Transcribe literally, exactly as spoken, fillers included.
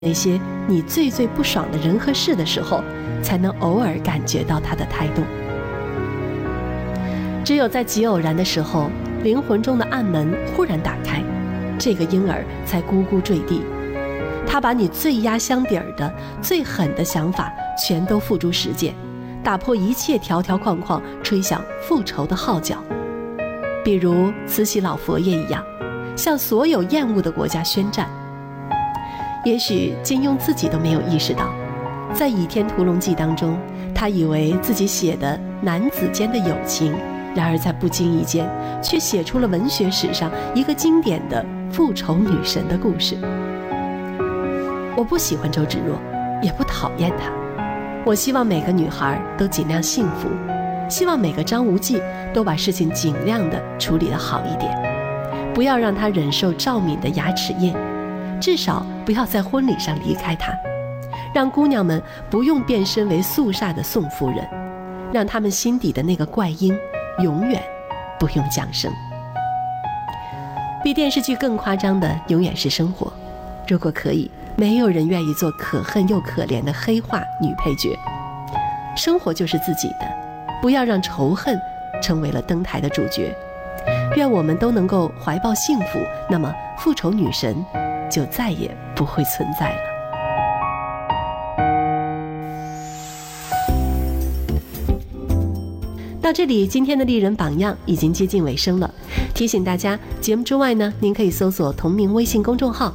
那些你最最不爽的人和事的时候，才能偶尔感觉到他的胎动。只有在极偶然的时候，灵魂中的暗门忽然打开，这个婴儿才咕咕坠地。他把你最压箱底儿的、最狠的想法全都付诸实践，打破一切条条框框，吹响复仇的号角。比如慈禧老佛爷一样，向所有厌恶的国家宣战。也许金庸自己都没有意识到，在《倚天屠龙记》当中，他以为自己写的男子间的友情，然而在不经意间却写出了文学史上一个经典的复仇女神的故事。我不喜欢周芷若，也不讨厌她，我希望每个女孩都尽量幸福，希望每个张无忌都把事情尽量的处理得好一点，不要让她忍受赵敏的牙齿印，至少不要在婚礼上离开她，让姑娘们不用变身为肃杀的宋夫人，让她们心底的那个怪婴永远不用降生。比电视剧更夸张的永远是生活，如果可以，没有人愿意做可恨又可怜的黑化女配角。生活就是自己的，不要让仇恨成为了登台的主角。愿我们都能够怀抱幸福，那么复仇女神就再也不会存在了。到这里，今天的丽人榜样已经接近尾声了。提醒大家，节目之外呢，您可以搜索同名微信公众号